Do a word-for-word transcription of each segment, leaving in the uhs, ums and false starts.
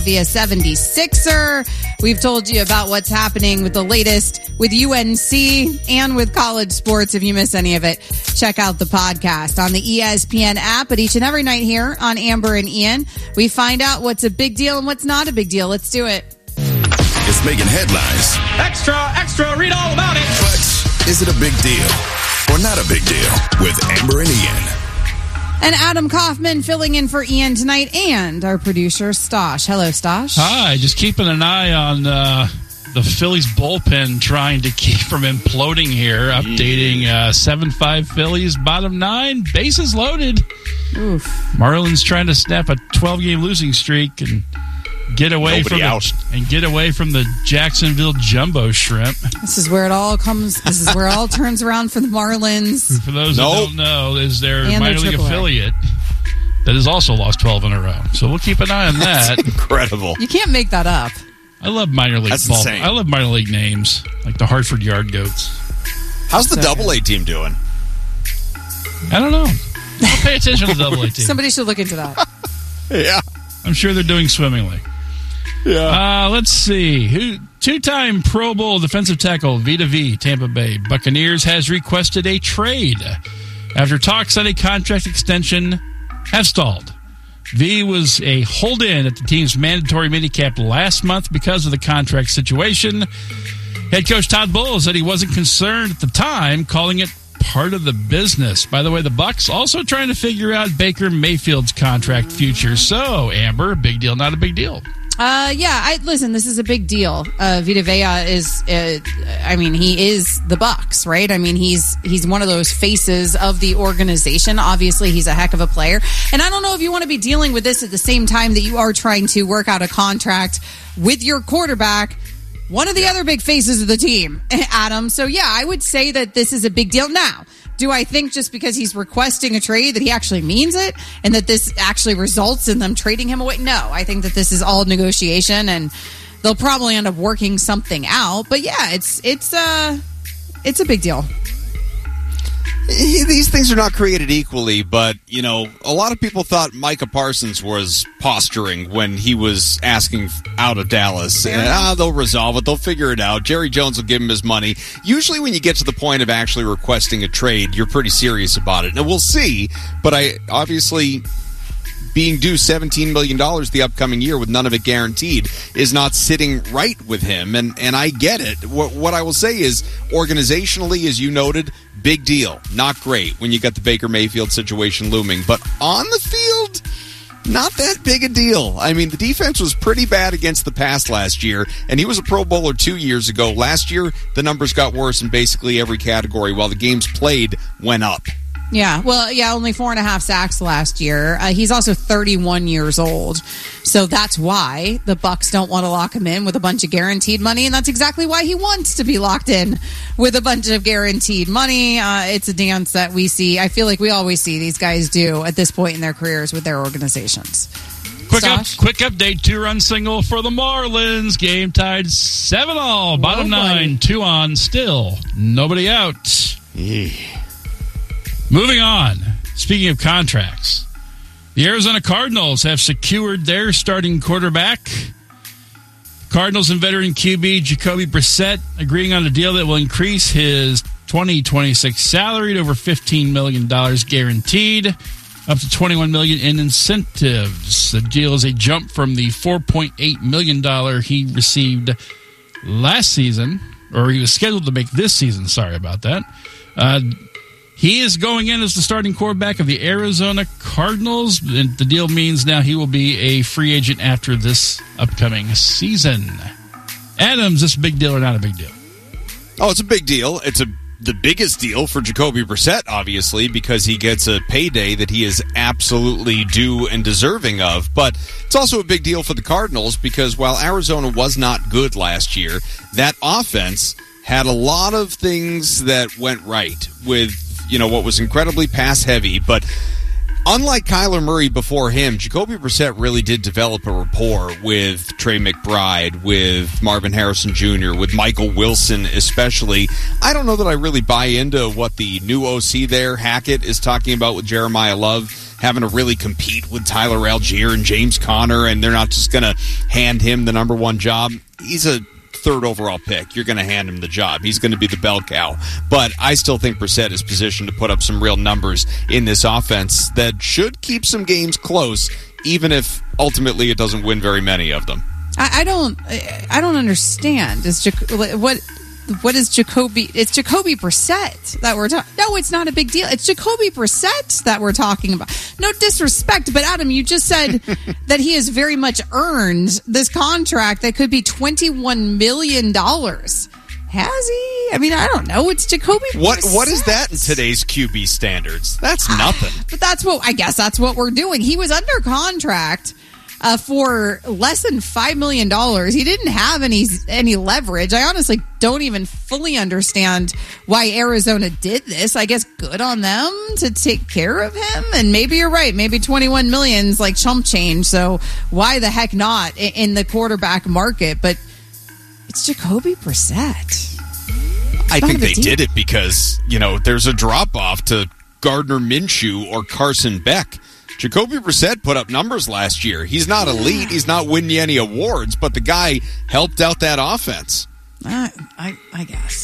Via seventy-sixer. We've told you about what's happening with the latest with U N C and with college sports. If you miss any of it, check out the podcast on the E S P N app. But each and every night here on Amber and Ian, we find out what's a big deal and what's not a big deal. Let's do it. It's making headlines. Extra, extra, read all about it. But is it a big deal or not a big deal with Amber and Ian? And Adam Kaufman filling in for Ian tonight, and our producer, Stosh. Hello, Stosh. Hi, just keeping an eye on uh, the Phillies bullpen, trying to keep from imploding here. Updating uh, seven five Phillies, bottom nine, bases loaded. Oof. Marlins trying to snap a twelve-game losing streak and get away Nobody from out. the, and get away from the Jacksonville Jumbo Shrimp. This is where it all comes. This is where it all turns around for the Marlins. For those Nope. who don't know, is their And minor their league triple A. affiliate that has also lost twelve in a row. So we'll keep an eye on that. Incredible. You can't make that up. I love minor league That's ball. insane. I love minor league names like the Hartford Yard Goats. How's the So double A team doing? I don't know. I'll pay attention to the double A team. Somebody should look into that. Yeah. I'm sure they're doing swimmingly. Yeah. Uh, let's see. Who, two-time Pro Bowl defensive tackle Vita V, Tampa Bay Buccaneers, has requested a trade after talks on a contract extension have stalled. V was a hold-in at the team's mandatory minicamp last month because of the contract situation. Head coach Todd Bowles said he wasn't concerned at the time, calling it part of the business. By the way, the Bucs also trying to figure out Baker Mayfield's contract future. So, Amber, big deal, not a big deal. Uh, yeah, I listen, this is a big deal. Uh, Vita Vea is, uh, I mean, he is the Bucs, right? I mean, he's he's one of those faces of the organization. Obviously, he's a heck of a player. And I don't know if you want to be dealing with this at the same time that you are trying to work out a contract with your quarterback, one of the other big faces of the team, Adam. So, yeah, I would say that this is a big deal. Now, do I think just because he's requesting a trade that he actually means it and that this actually results in them trading him away? No, I think that this is all negotiation and they'll probably end up working something out. But yeah, it's it's uh it's a big deal. These things are not created equally, but, you know, a lot of people thought Micah Parsons was posturing when he was asking out of Dallas. And, ah, they'll resolve it. They'll figure it out. Jerry Jones will give him his money. Usually when you get to the point of actually requesting a trade, you're pretty serious about it. Now, we'll see, but I obviously being due seventeen million dollars the upcoming year with none of it guaranteed is not sitting right with him, and, and I get it. What, what I will say is, organizationally, as you noted, big deal. Not great when you got the Baker Mayfield situation looming. But on the field, not that big a deal. I mean, the defense was pretty bad against the pass last year, and he was a Pro Bowler two years ago. Last year, the numbers got worse in basically every category while the games played went up. Yeah, well, yeah, only four and a half sacks last year. Uh, he's also thirty-one years old, so that's why the Bucs don't want to lock him in with a bunch of guaranteed money, and that's exactly why he wants to be locked in with a bunch of guaranteed money. Uh, it's a dance that we see. I feel like we always see these guys do at this point in their careers with their organizations. Quick up, Stosh? quick update, two-run single for the Marlins. Game tied seven all. Bottom Whoa, buddy. nine, two on still. Nobody out. Moving on. Speaking of contracts, the Arizona Cardinals have secured their starting quarterback. Cardinals and veteran Q B Jacoby Brissett agreeing on a deal that will increase his twenty twenty-six salary to over fifteen million dollars guaranteed, up to twenty-one million dollars in incentives. The deal is a jump from the four point eight million dollars he received last season, or he was scheduled to make this season. Sorry about that. Uh, He is going in as the starting quarterback of the Arizona Cardinals. And the deal means now he will be a free agent after this upcoming season. Adams, this a big deal or not a big deal? Oh, it's a big deal. It's a the biggest deal for Jacoby Brissett, obviously, because he gets a payday that he is absolutely due and deserving of. But it's also a big deal for the Cardinals because while Arizona was not good last year, that offense had a lot of things that went right with, you know, what was incredibly pass-heavy, but unlike Kyler Murray before him, Jacoby Brissett really did develop a rapport with Trey McBride, with Marvin Harrison Junior, with Michael Wilson especially. I don't know that I really buy into what the new O C there, Hackett, is talking about with Jeremiah Love. having to really compete with Tyler Algier and James Conner, and they're not just going to hand him the number one job. He's a third overall pick. You're going to hand him the job. He's going to be the bell cow. But I still think Brissett is positioned to put up some real numbers in this offense that should keep some games close, even if ultimately it doesn't win very many of them. I, I don't. I don't understand. Is Jac- what? What is Jacoby? It's Jacoby Brissett that we're talking. No, it's not a big deal. It's Jacoby Brissett that we're talking about. No disrespect, but Adam, you just said that he has very much earned this contract that could be twenty-one million dollars. Has he? I mean, I don't know. It's Jacoby What Brissett. What is that in today's Q B standards? That's nothing. But that's what I guess that's what we're doing. He was under contract Uh, for less than five million dollars. He didn't have any any leverage. I honestly don't even fully understand why Arizona did this. I guess good on them to take care of him. And maybe you're right. Maybe twenty-one million is like chump change. So why the heck not in, in the quarterback market? But it's Jacoby Brissett. I think they deal. did it because, you know, there's a drop-off to Gardner Minshew or Carson Beck. Jacoby Brissett put up numbers last year. He's not elite. He's not winning any awards, but the guy helped out that offense. Uh, I, I guess.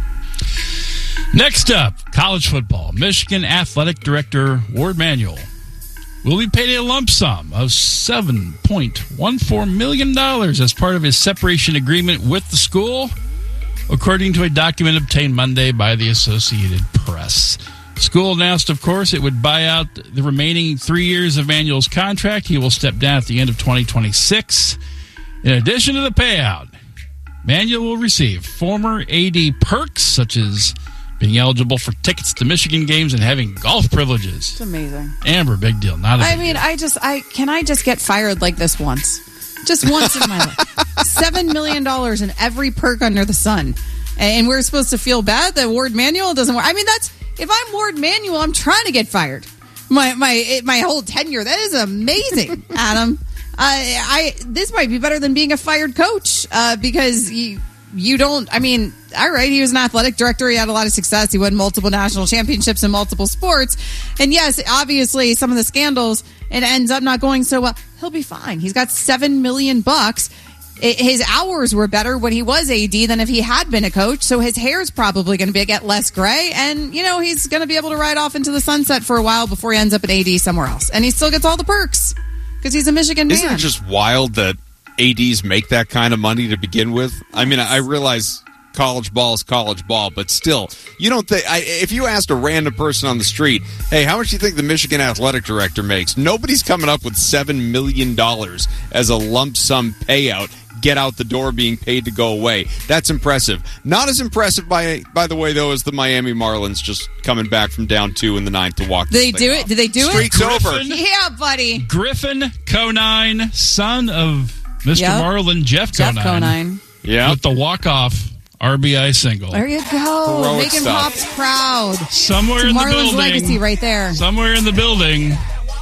Next up, college football. Michigan Athletic Director Ward Manuel will be paid a lump sum of seven point one four million dollars as part of his separation agreement with the school, according to a document obtained Monday by the Associated Press. School announced, of course, it would buy out the remaining three years of Manuel's contract. He will step down at the end of twenty twenty-six. In addition to the payout, Manuel will receive former A D perks, such as being eligible for tickets to Michigan games and having golf privileges. It's amazing. Amber, big deal. Not a big I mean, deal. I just, I can I just get fired like this once? Just once in my life. Seven million dollars in every perk under the sun. And we're supposed to feel bad that Ward Manuel doesn't work. I mean, that's, if I'm Ward Manuel, I'm trying to get fired. My my my whole tenure. That is amazing, Adam. I, I this might be better than being a fired coach uh, because you you don't. I mean, all right, he was an athletic director. He had a lot of success. He won multiple national championships in multiple sports. And yes, obviously, some of the scandals, it ends up not going so well. He'll be fine. He's got seven million bucks. His hours were better when he was A D than if he had been a coach, so his hair's probably going to be get less gray, and, you know, he's going to be able to ride off into the sunset for a while before he ends up at A D somewhere else. And he still gets all the perks because he's a Michigan man. Isn't it just wild that A Ds make that kind of money to begin with? I mean, I realize college ball is college ball, but still, you don't think, I, if you asked a random person on the street, hey, how much do you think the Michigan athletic director makes? Nobody's coming up with seven million dollars as a lump sum payout. Get out the door being paid to go away. That's impressive. Not as impressive, by by the way, though, as the Miami Marlins just coming back from down two in the ninth to walk. Did they do it? Off. Did they do Streak's it? Streak's over. Yeah, buddy. Griffin Conine, son of Mister Yep. Marlin, Jeff Conine. Jeff Conine. Yeah. With the walk-off R B I single. There you go. Heroic Making stuff. Pops proud. Somewhere It's in the Marlins building. legacy right there. Somewhere in the building,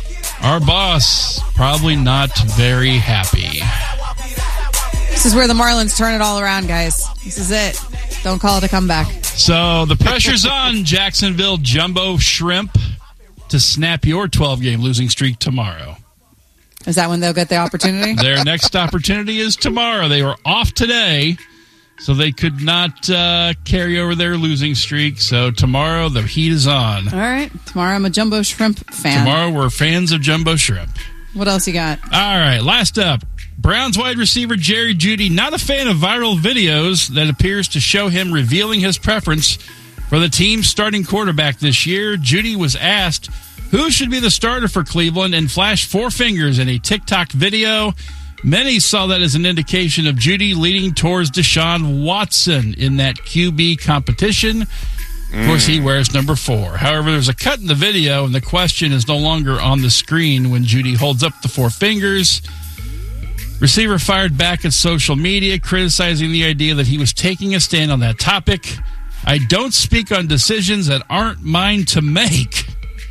our boss probably not very happy. This is where the Marlins turn it all around, guys. This is it. Don't call it a comeback. So the pressure's on Jacksonville Jumbo Shrimp to snap your twelve-game losing streak tomorrow. Is that when they'll get the opportunity? Their next opportunity is tomorrow. They were off today, so they could not uh, carry over their losing streak. So tomorrow the heat is on. All right. Tomorrow I'm a Jumbo Shrimp fan. Tomorrow we're fans of Jumbo Shrimp. What else you got? All right, last up. Browns wide receiver Jerry Jeudy, not a fan of viral videos that appears to show him revealing his preference for the team's starting quarterback this year. Jeudy was asked who should be the starter for Cleveland and flashed four fingers in a TikTok video. Many saw that as an indication of Jeudy leaning towards Deshaun Watson in that Q B competition. Of course, he wears number four. However, there's a cut in the video, and the question is no longer on the screen when Jeudy holds up the four fingers. Receiver fired back at social media, criticizing the idea that he was taking a stand on that topic. I don't speak on decisions that aren't mine to make.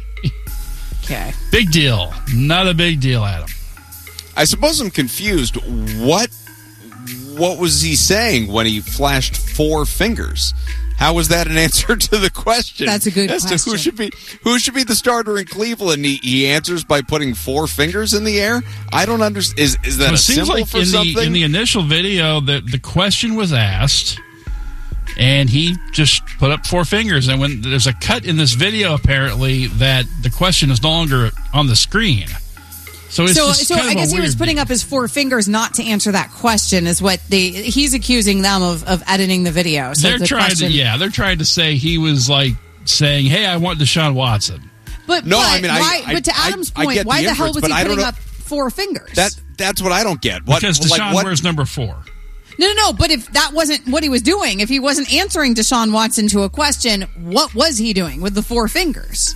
Okay. Big deal. Not a big deal, Adam. I suppose I'm confused. What what was he saying when he flashed four fingers? How was that an answer to the question? That's a good As question. to who should be who should be the starter in Cleveland? He, he answers by putting four fingers in the air. I don't understand. Is is that Well, a it seems symbol like for in something? the in the initial video that the question was asked, and he just put up four fingers. And when there's a cut in this video, apparently that the question is no longer on the screen. So it's So, just so kind of I guess a he was weird putting deal. up his four fingers not to answer that question. Is what they he's accusing them of, of editing the video. So They're the trying question, to, yeah, they're trying to say he was like saying, "Hey, I want Deshaun Watson." But No, but I mean, I- why, I- but to I- Adam's I point, get why the the hell inference, was he but I don't putting know- up four fingers? That that's what I don't get. What, Because Deshaun like, what, wears number four. No, no, no. But if that wasn't what he was doing, if he wasn't answering Deshaun Watson to a question, what was he doing with the four fingers?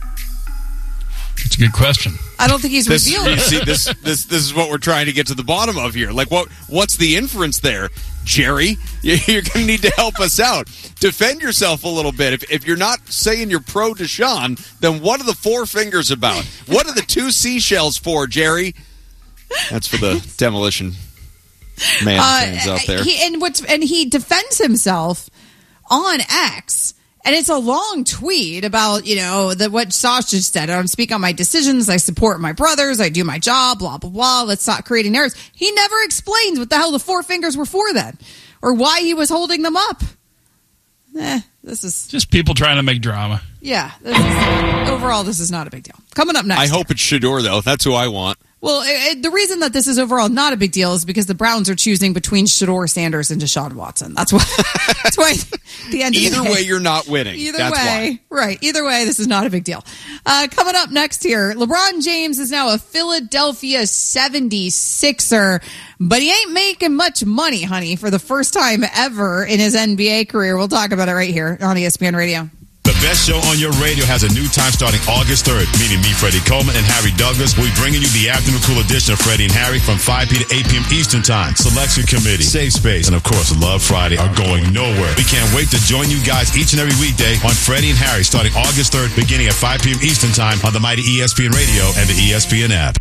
It's a good question. I don't think he's This, revealing you it. see, this this this is what we're trying to get to the bottom of here. Like, what what's the inference there, Jerry? You- You're going to need to help us out. Defend yourself a little bit. If if you're not saying you're pro Deshaun, then what are the four fingers about? What are the two seashells for, Jerry? That's for the demolition man fans out there. Uh, He, and what's and he defends himself on X, and it's a long tweet about you know the what Sasha said. I don't speak on my decisions. I support my brothers. I do my job. Blah blah blah. Let's stop creating narratives. He never explains what the hell the four fingers were for then, or why he was holding them up. Eh, this is Just people trying to make drama. yeah. This is, overall, this is not a big deal. Coming up next. I hope it's Shador, though. That's who I want. Well, it, it, the reason that this is overall not a big deal is because the Browns are choosing between Shador Sanders and Deshaun Watson. That's why. That's why. At the end Either of the day, way, you're not winning. Either That's way, why. right? Either way, this is not a big deal. Uh, coming up next here, LeBron James is now a Philadelphia seventy-sixer, but he ain't making much money, honey, for the first time ever in his N B A career. We'll talk about it right here on E S P N Radio. The best show on your radio has a new time starting August third, meaning me, Freddie Coleman, and Harry Douglas will be bringing you the afternoon cool edition of Freddie and Harry from five p.m. to eight p.m. Eastern Time. Selection Committee, Safe Space, and of course, Love Friday are going nowhere. We can't wait to join you guys each and every weekday on Freddie and Harry starting August third, beginning at five p.m. Eastern Time on the mighty E S P N Radio and the E S P N app.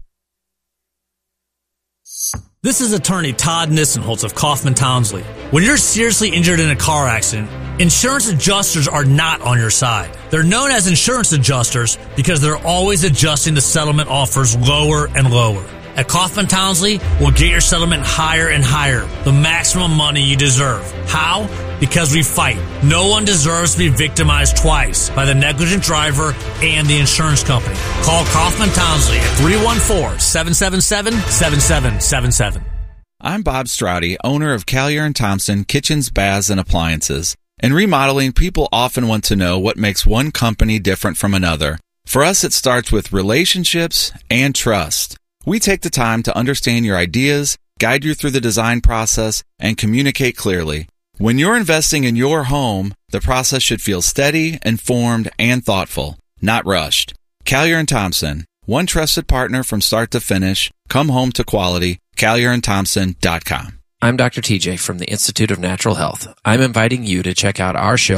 This is attorney Todd Nissenholtz of Kaufman Townsley. When you're seriously injured in a car accident, insurance adjusters are not on your side. They're known as insurance adjusters because they're always adjusting the settlement offers lower and lower. At Kaufman Townsley, we'll get your settlement higher and higher, the maximum money you deserve. How? Because we fight. No one deserves to be victimized twice by the negligent driver and the insurance company. Call Kaufman Townsley at three one four, seven seven seven, seven seven seven seven. I'm Bob Straudy, owner of Callier and Thompson Kitchens, Baths, and Appliances. In remodeling, people often want to know what makes one company different from another. For us, it starts with relationships and trust. We take the time to understand your ideas, guide you through the design process, and communicate clearly. When you're investing in your home, the process should feel steady, informed, and thoughtful, not rushed. Callier and Thompson, one trusted partner from start to finish. Come home to quality. Callier and Thompson dot com. I'm Doctor T J from the Institute of Natural Health. I'm inviting you to check out our show